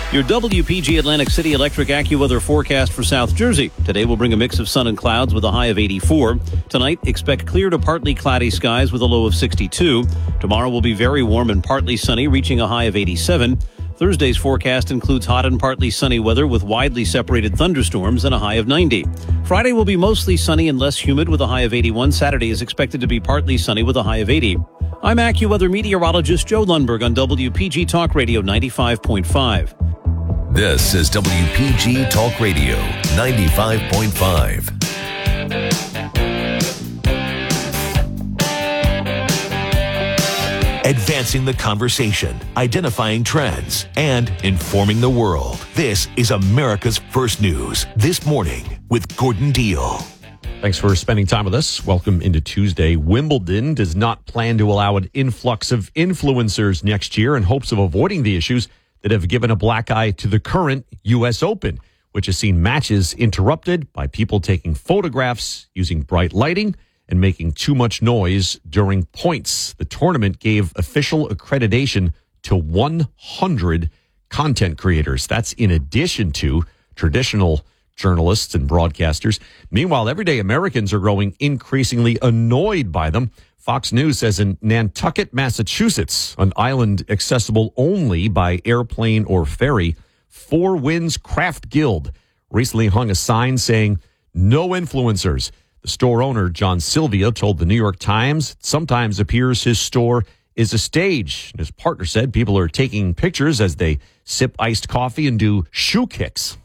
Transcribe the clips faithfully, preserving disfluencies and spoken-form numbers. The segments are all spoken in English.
Your W P G Atlantic City Electric AccuWeather forecast for South Jersey. Today will bring a mix of sun and clouds with a high of eighty-four. Tonight, expect clear to partly cloudy skies with a low of sixty-two. Tomorrow will be very warm and partly sunny, reaching a high of eighty-seven. Thursday's forecast includes hot and partly sunny weather with widely separated thunderstorms and a high of ninety. Friday will be mostly sunny and less humid with a high of eighty-one. Saturday is expected to be partly sunny with a high of eighty. I'm AccuWeather meteorologist Joe Lundberg on W P G Talk Radio ninety-five point five. This is W P G Talk Radio ninety-five point five. Advancing the conversation, identifying trends, and informing the world. This is America's First News This Morning with Gordon Deal. Thanks for spending time with us. Welcome into Tuesday. Wimbledon does not plan to allow an influx of influencers next year in hopes of avoiding the issues that have given a black eye to the current U S Open, which has seen matches interrupted by people taking photographs, using bright lighting, and making too much noise during points. The tournament gave official accreditation to one hundred content creators. That's in addition to traditional journalists and broadcasters. Meanwhile, everyday Americans are growing increasingly annoyed by them. Fox News says in Nantucket, Massachusetts, an island accessible only by airplane or ferry, Four Winds Craft Guild recently hung a sign saying, "No influencers." The store owner, John Sylvia, told the New York Times it sometimes appears his store is a stage. His partner said people are taking pictures as they sip iced coffee and do shoe kicks.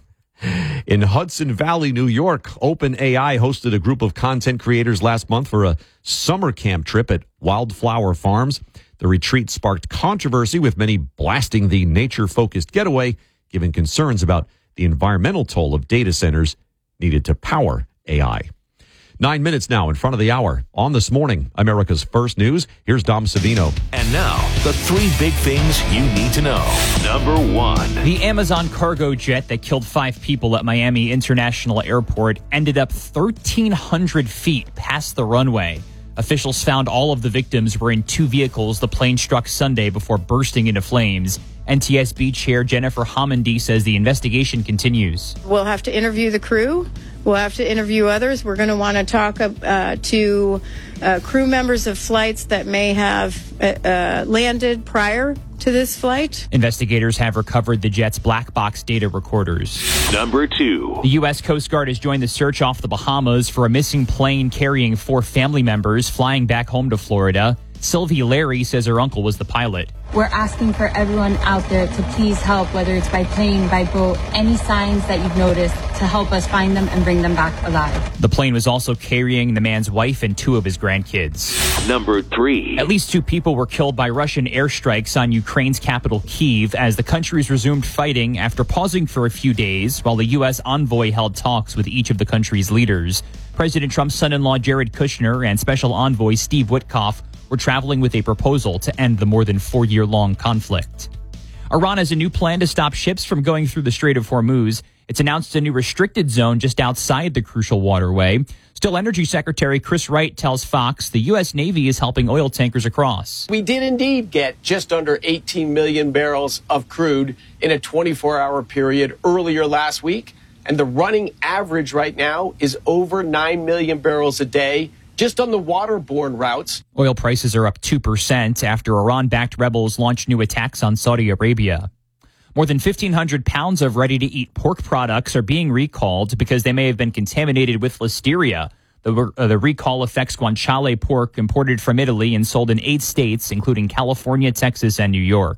In Hudson Valley, New York, OpenAI hosted a group of content creators last month for a summer camp trip at Wildflower Farms. The retreat sparked controversy, with many blasting the nature-focused getaway, given concerns about the environmental toll of data centers needed to power A I. Nine minutes now in front of the hour. On This Morning, America's First News, here's Dom Savino. And now, the three big things you need to know. Number one. The Amazon cargo jet that killed five people at Miami International Airport ended up thirteen hundred feet past the runway. Officials found all of the victims were in two vehicles the plane struck Sunday before bursting into flames. N T S B Chair Jennifer Homendy says the investigation continues. We'll have to interview the crew. We'll have to interview others. We're going to want to talk uh, to uh, crew members of flights that may have uh, uh, landed prior to this flight. Investigators have recovered the jet's black box data recorders. Number two. The U S Coast Guard has joined the search off the Bahamas for a missing plane carrying four family members flying back home to Florida. Sylvie Larry says her uncle was the pilot. We're asking for everyone out there to please help, whether it's by plane, by boat, any signs that you've noticed, to help us find them and bring them back alive. The plane was also carrying the man's wife and two of his grandkids. Number three. At least two people were killed by Russian airstrikes on Ukraine's capital, Kyiv, as the countries resumed fighting after pausing for a few days while the U S envoy held talks with each of the country's leaders. President Trump's son-in-law Jared Kushner and Special Envoy Steve Witkoff were traveling with a proposal to end the more than four-year-long conflict. Iran has a new plan to stop ships from going through the Strait of Hormuz. It's announced a new restricted zone just outside the crucial waterway. Still, Energy Secretary Chris Wright tells Fox the U S Navy is helping oil tankers across. We did indeed get just under eighteen million barrels of crude in a twenty-four hour period earlier last week. And the running average right now is over nine million barrels a day just on the waterborne routes. Oil prices are up two percent after Iran-backed rebels launched new attacks on Saudi Arabia. More than fifteen hundred pounds of ready-to-eat pork products are being recalled because they may have been contaminated with listeria. The, uh, the recall affects guanciale pork imported from Italy and sold in eight states, including California, Texas, and New York.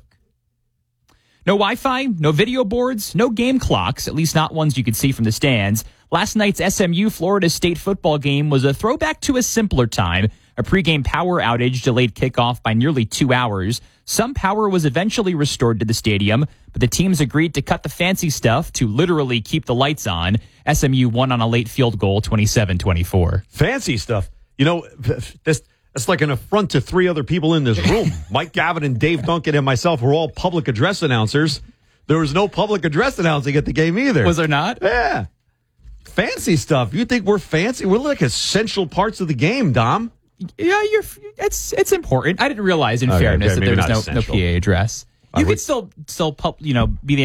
No Wi-Fi, no video boards, no game clocks, at least not ones you could see from the stands. Last night's S M U Florida State football game was a throwback to a simpler time. A pregame power outage delayed kickoff by nearly two hours. Some power was eventually restored to the stadium, but the teams agreed to cut the fancy stuff to literally keep the lights on. S M U won on a late field goal, twenty-seven twenty-four. Fancy stuff. You know, this... It's like an affront to three other people in this room. Mike Gavin and Dave Duncan and myself were all public address announcers. There was no public address announcing at the game either. Was there not? Yeah. Fancy stuff. You think we're fancy? We're like essential parts of the game, Dom. Yeah, you're. It's it's important. I didn't realize, in okay, fairness, okay, that there was no, no essential. P A address. You I could would... still still you know be the